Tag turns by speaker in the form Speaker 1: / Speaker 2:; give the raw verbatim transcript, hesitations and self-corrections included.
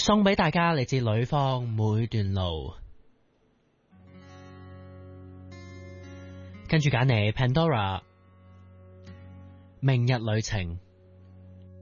Speaker 1: 送俾大家嚟自呂方每段路。跟住揀嚟 Pandora 明日旅程。